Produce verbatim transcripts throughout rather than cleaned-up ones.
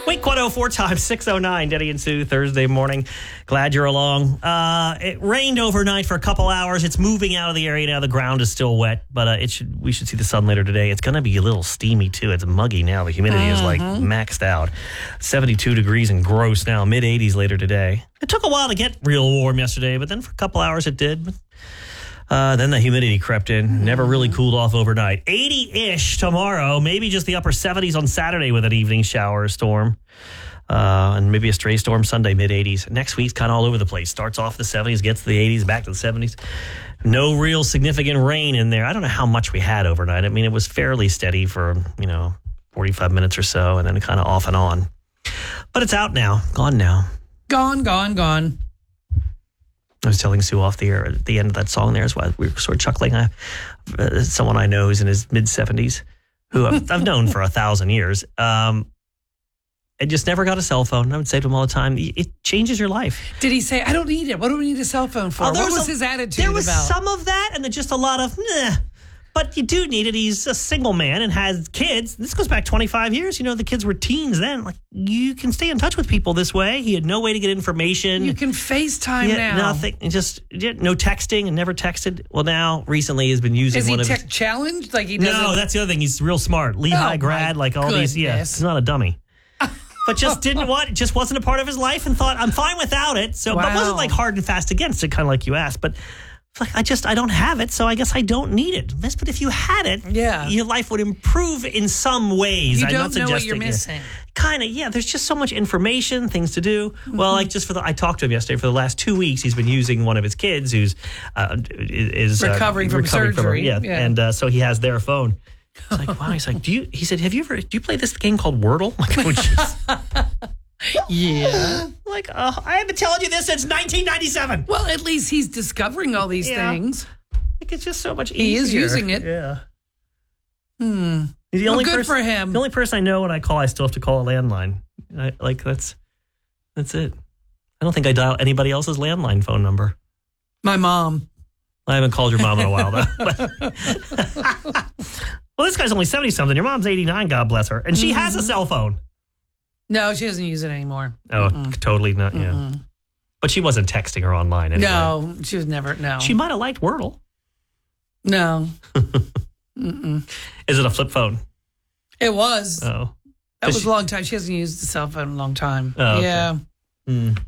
Wake one oh four times six oh nine, Denny and Sue, Thursday morning. Glad you're along. Uh, it rained overnight for a couple hours. It's moving out of the area now. The ground is still wet, but uh, it should. We should see the sun later today. It's going to be a little steamy, too. It's muggy now. The humidity uh-huh. is like maxed out. seventy-two degrees and gross now. mid eighties later today. It took a while to get real warm yesterday, but then for a couple hours it did. Uh, then the humidity crept in. Never really cooled off overnight. eighty-ish tomorrow. Maybe just the upper seventies on Saturday with an evening shower storm. Uh, and maybe a stray storm Sunday, mid eighties. Next week's kind of all over the place. Starts off the seventies, gets to the eighties, back to the seventies. No real significant rain in there. I don't know how much we had overnight. I mean, it was fairly steady for, you know, forty-five minutes or so, and then kind of off and on. But it's out now. Gone now. Gone, gone, gone. I was telling Sue off the air at the end of that song there as well. We were sort of chuckling. I, uh, someone I know who's in his mid-seventies, who I've, I've known for a thousand years, um, and just never got a cell phone. I would say to him all the time, it changes your life. Did he say, I don't need it? What do we need a cell phone for? Oh, what was a, his attitude There was about? some of that, and then just a lot of, nah. But you do need it. He's a single man and has kids. This goes back twenty-five years. You know, the kids were teens then. Like, you can stay in touch with people this way. He had no way to get information. You can FaceTime yeah, now. Nothing. Just yeah, no texting and never texted. Well, now, recently, he's been using Is one he of tech his... challenged? Like he doesn't... No, that's the other thing. He's real smart. Lehigh oh, grad, like all goodness. these. Yeah, he's not a dummy. But just didn't want, just wasn't a part of his life and thought, I'm fine without it. So, wow. But wasn't like hard and fast against it, kind of like you asked. But like, I just, I don't have it, so I guess I don't need it. But if you had it, yeah. your life would improve in some ways. You I'm don't not know what you're missing. Kind of, yeah. There's just so much information, things to do. Mm-hmm. Well, like just for the, I talked to him yesterday. For the last two weeks, he's been using one of his kids who's uh, is recovering uh, from recovering surgery. From, yeah, yeah, and uh, so he has their phone. It's like, wow. He's like, do you? He said, have you ever? Do you play this game called Wordle? Like, oh, geez. Yeah. Like, uh, I have been telling you this since nineteen ninety-seven. Well, at least he's discovering all these yeah. things. Like, it's just so much easier. He is using it. Yeah. Hmm. He's the well, only good person, for him. The only person I know when I call, I still have to call a landline. I, like, that's that's it. I don't think I dial anybody else's landline phone number. My mom. I haven't called your mom in a while, though. Well, this guy's only seventy-something. Your mom's eighty-nine, God bless her. And she mm-hmm. has a cell phone. No, she doesn't use it anymore. Oh, Mm-mm. totally not, yeah. Mm-mm. But she wasn't texting her online anyway. No, she was never, no. She might have liked Wordle. No. Mm-mm. Is it a flip phone? It was. Oh. That was she... a long time. She hasn't used the cell phone in a long time. Oh, okay. Yeah. Mm.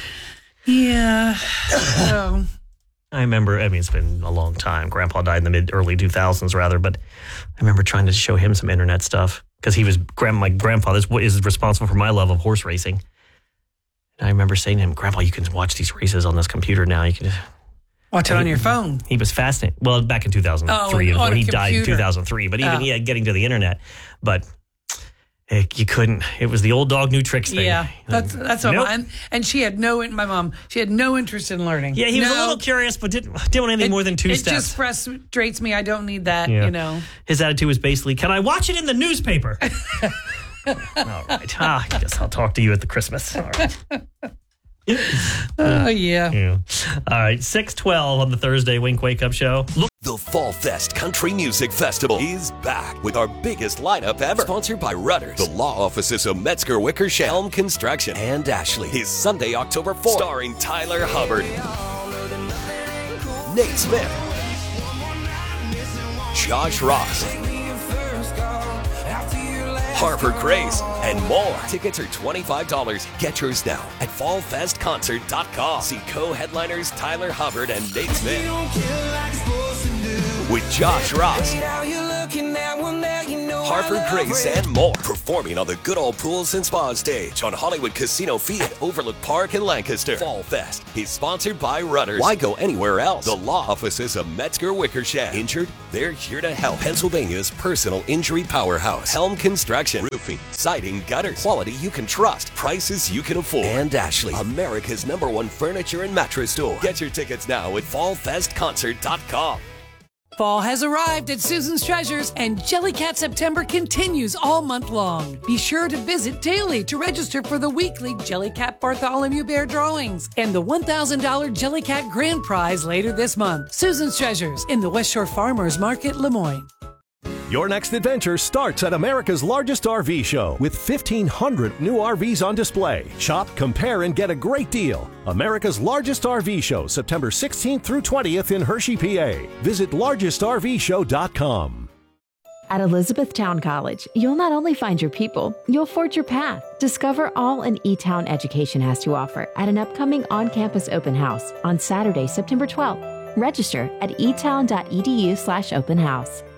Yeah. So... I remember, I mean, it's been a long time. Grandpa died in the mid, early two thousands, rather, but I remember trying to show him some internet stuff because he was, my grandpa is, is responsible for my love of horse racing. And I remember saying to him, Grandpa, you can watch these races on this computer now. You can watch it on your phone. He was fascinated. Well, back in two thousand three, oh, when he computer. died in two thousand three, but even, oh. yeah, getting to the internet. But it, you couldn't, it was the old dog, new tricks thing. Yeah, that's that's what nope. and, and she had no, my mom, she had no interest in learning. Yeah, he no. was a little curious, but didn't, didn't want anything it, more than two it steps. It just frustrates me. I don't need that, yeah. you know. His attitude was basically, can I watch it in the newspaper? All right. Ah, I guess I'll talk to you at the Christmas. All right. Oh, yeah. yeah. All right. six twelve on the Thursday Wink Wake Up Show. Look. The Fall Fest Country Music Festival is back with our biggest lineup ever. Sponsored by Rudders, the law offices of Metzger Wickersham, Helm Construction, and Ashley. Is Sunday, October fourth. Starring Tyler Hubbard, Nate Smith, Josh Ross, Harper Grace, and more. Tickets are twenty-five dollars. Get yours now at fall fest concert dot com. See co-headliners Tyler Hubbard and Nate Smith with Josh Ross, Harper Grace, and more. Performing on the Good Old Pools and Spa stage on Hollywood Casino Field, Overlook Park in Lancaster. Fall Fest is sponsored by Rudders. Why go anywhere else? The law offices of Metzger Wickersham. Injured? They're here to help. Pennsylvania's personal injury powerhouse. Helm Construction. Roofing, siding, gutters. Quality you can trust. Prices you can afford. And Ashley, America's number one furniture and mattress store. Get your tickets now at fall fest concert dot com. Fall has arrived at Susan's Treasures, and Jellycat September continues all month long. Be sure to visit daily to register for the weekly Jellycat Bartholomew Bear drawings and the one thousand dollars Jellycat Grand Prize later this month. Susan's Treasures in the West Shore Farmers Market, Lemoyne. Your next adventure starts at America's largest R V show with fifteen hundred new R Vs on display. Shop, compare, and get a great deal. America's largest R V show, September sixteenth through twentieth in Hershey, P A. Visit largest R V show dot com. At Elizabethtown College, you'll not only find your people, you'll forge your path. Discover all an E-Town education has to offer at an upcoming on-campus open house on Saturday, September twelfth. Register at etown dot e d u slash open house.